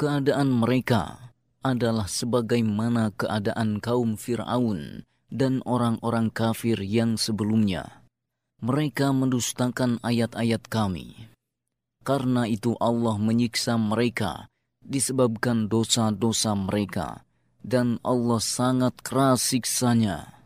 keadaan mereka adalah sebagaimana keadaan kaum Fir'aun dan orang-orang kafir yang sebelumnya. Mereka mendustakan ayat-ayat kami. Karena itu Allah menyiksa mereka disebabkan dosa-dosa mereka, dan Allah sangat keras siksanya.